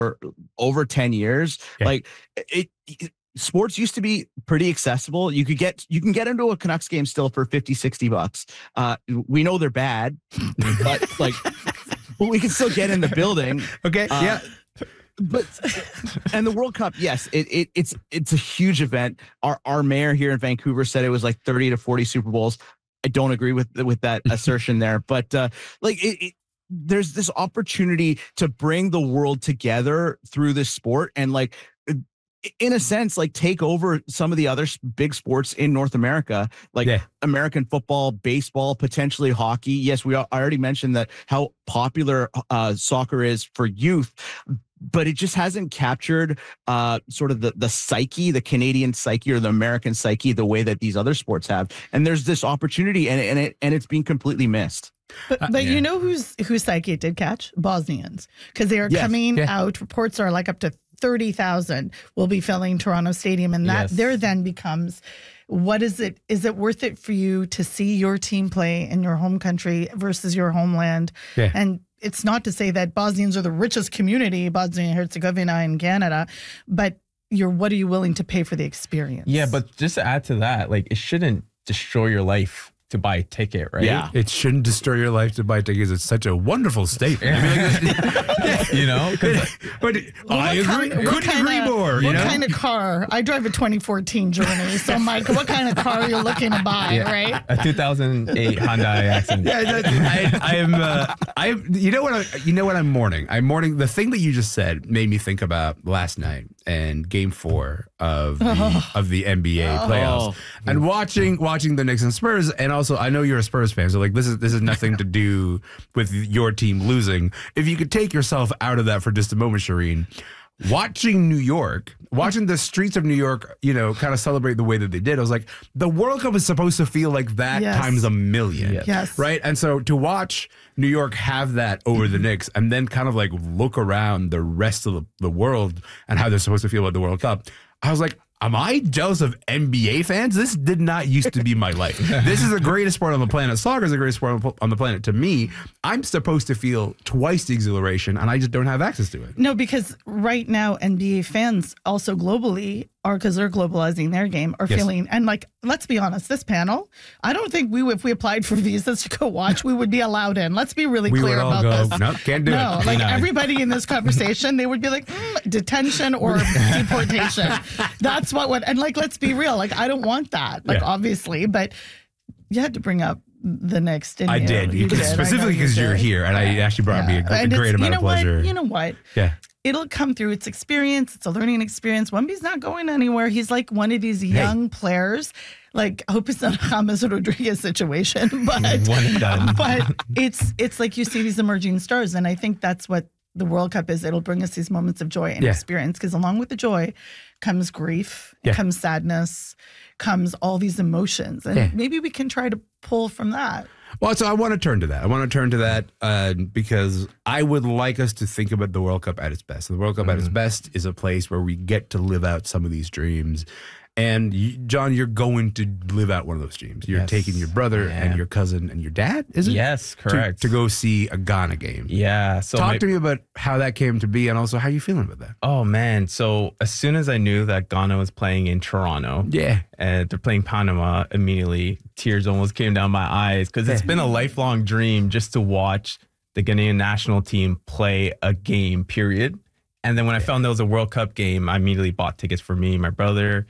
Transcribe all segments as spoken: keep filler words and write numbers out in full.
for over ten years. Yeah. Like it, it, sports used to be pretty accessible. You could get, you can get into a Canucks game still for fifty, sixty bucks. Uh, we know they're bad, but like, but we can still get in the building. Okay. Uh, yeah. But and the World Cup, yes, it, it it's it's a huge event. Our our mayor here in Vancouver said it was like thirty to forty Super Bowls. I don't agree with with that assertion there, but uh, like it, it, there's this opportunity to bring the world together through this sport, and like in a sense, like take over some of the other big sports in North America, like yeah. American football, baseball, potentially hockey. Yes, we I already mentioned that how popular uh, soccer is for youth. But it just hasn't captured uh, sort of the, the psyche, the Canadian psyche or the American psyche, the way that these other sports have. And there's this opportunity, and and it and it's being completely missed. But, but uh, yeah. you know who's whose psyche it did catch? Bosnians, because they are yes. coming yeah. out. Reports are like up to thirty thousand will be filling Toronto Stadium, and that yes. there then becomes. What is it? Is it worth it for you to see your team play in your home country versus your homeland? Yeah. And it's not to say that Bosnians are the richest community, Bosnia and Herzegovina in Canada, but you're what are you willing to pay for the experience? Yeah, but just to add to that, like it shouldn't destroy your life to buy a ticket, right? Yeah. It shouldn't destroy your life to buy tickets. It's such a wonderful statement. I mean, like, you know? But well, I agree, kind, couldn't kinda, agree more. What you know? kind of car? I drive a twenty fourteen Journey. So, Mike, what kind of car are you looking to buy, yeah. right? A two thousand eight Hyundai Accent. Yeah, I, I am. Uh, I. You know what? I, you know what? I'm mourning. I'm mourning. The thing that you just said made me think about last night and Game Four of the oh. of the N B A playoffs, oh. and watching watching the Knicks and Spurs, and also I know you're a Spurs fan, so like this is this is nothing to do with your team losing. If you could take yourself out of that for just a moment, Shireen, watching New York, watching the streets of New York, you know, kind of celebrate the way that they did, I was like, the World Cup is supposed to feel like that yes. times a million. Yes. yes. Right? And so to watch New York have that over the Knicks and then kind of like look around the rest of the, the world and how they're supposed to feel about the World Cup, I was like, am I jealous of N B A fans? This did not used to be my life. This is the greatest sport on the planet. Soccer is the greatest sport on the planet. To me, I'm supposed to feel twice the exhilaration, and I just don't have access to it. No, because right now, N B A fans also globally are, because they're globalizing their game, are yes. feeling, and like, let's be honest, this panel, I don't think we, if we applied for visas to go watch, we would be allowed in. Let's be really we clear would all about go, this. No, can't do no, it. like no. everybody in this conversation, they would be like, mm, detention or deportation. That's what would, and like, let's be real. Like, I don't want that, like, yeah. obviously, but you had to bring up the next. Didn't I you? did, you did. specifically because you you're here, and yeah. I actually brought yeah. me a, a great amount you know of pleasure. What? You know what? Yeah. It'll come through. It's experience. It's a learning experience. Wemby's not going anywhere. He's like one of these young hey. players. Like, I hope it's not a James Rodriguez situation, but one and done. But it's it's like you see these emerging stars, and I think that's what the World Cup is. It'll bring us these moments of joy and yeah. experience, because along with the joy comes grief, yeah. comes sadness, comes all these emotions, and yeah. maybe we can try to pull from that. Well, so I want to turn to that. I want to turn to that uh, because I would like us to think about the World Cup at its best. The World Cup mm-hmm. at its best is a place where we get to live out some of these dreams. And you, John, you're going to live out one of those dreams. You're yes, taking your brother and your cousin and your dad, is it? Yes, correct. To, to go see a Ghana game. Yeah. So Talk my, to me about how that came to be and also how you feeling about that. Oh, man. So as soon as I knew that Ghana was playing in Toronto, yeah, and they're playing Panama, immediately tears almost came down my eyes, because it's been a lifelong dream just to watch the Ghanaian national team play a game, period. And then when I found there was a World Cup game, I immediately bought tickets for me, my brother,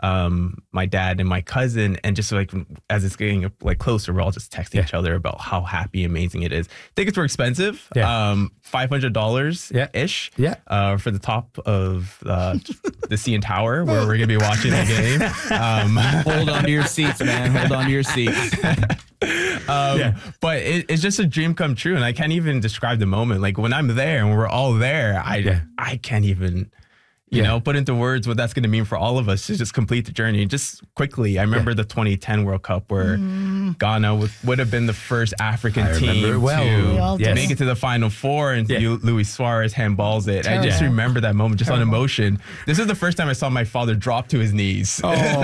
um my dad, and my cousin, and just like as it's getting like closer, we're all just texting yeah. each other about how happy, amazing it is. Tickets were expensive, yeah. um five hundred dollars yeah. ish, yeah, uh, for the top of uh, the C N Tower where we're gonna be watching the game. Um, hold on to your seats, man. Hold on to your seats. Um, yeah. But it, it's just a dream come true, and I can't even describe the moment. Like when I'm there and we're all there, I yeah. I can't even. You yeah. know, put into words what that's going to mean for all of us to just complete the journey. Just quickly, I remember yeah. the twenty ten World Cup where mm. Ghana would, would have been the first African I team well. to yes. make it to the Final Four, and yeah. Luis Suarez handballs it. Terrible. I just remember that moment just Terrible. on emotion. This is the first time I saw my father drop to his knees.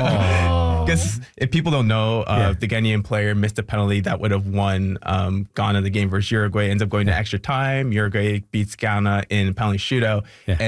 Because oh. if people don't know, uh, yeah. the Ghanaian player missed a penalty that would have won um, Ghana the game versus Uruguay. Ends up going to extra time. Uruguay beats Ghana in penalty shootout. Yeah. And